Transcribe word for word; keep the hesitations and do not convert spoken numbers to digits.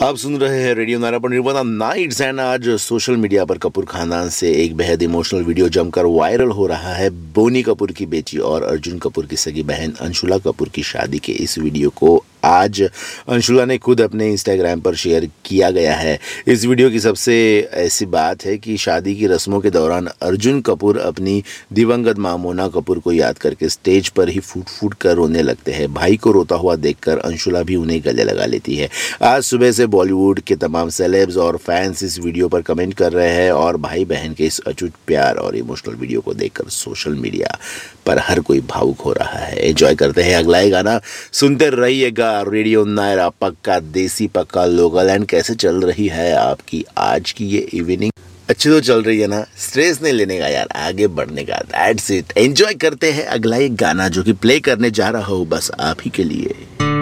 आप सुन रहे हैं रेडियो नारा पर निर्भर नाइट्स एंड आज सोशल मीडिया पर कपूर खानदान से एक बेहद इमोशनल वीडियो जमकर वायरल हो रहा है। बोनी कपूर की बेटी और अर्जुन कपूर की सगी बहन अंशुला कपूर की शादी के इस वीडियो को आज अंशुला ने खुद अपने इंस्टाग्राम पर शेयर किया गया है। इस वीडियो की सबसे ऐसी बात है कि शादी की रस्मों के दौरान अर्जुन कपूर अपनी दिवंगत मां मोना कपूर को याद करके स्टेज पर ही फूट फूट कर रोने लगते हैं। भाई को रोता हुआ देखकर अंशुला भी उन्हें गले लगा लेती है। आज सुबह से बॉलीवुड के तमाम सेलेब्स और फैंस इस वीडियो पर कमेंट कर रहे हैं और भाई बहन के इस अटूट प्यार और इमोशनल वीडियो को देखकर सोशल मीडिया पर हर कोई भावुक हो रहा है। एंजॉय करते हैं अगला ही गाना, सुनते रहिएगा रेडियो नायरा, पक्का देसी पक्का लोकल। एंड कैसे चल रही है आपकी आज की ये इवनिंग? अच्छी तो चल रही है ना? स्ट्रेस नहीं लेने का यार, आगे बढ़ने का। That's it. एंजॉय करते हैं अगला एक गाना जो कि प्ले करने जा रहा हूँ बस आप ही के लिए।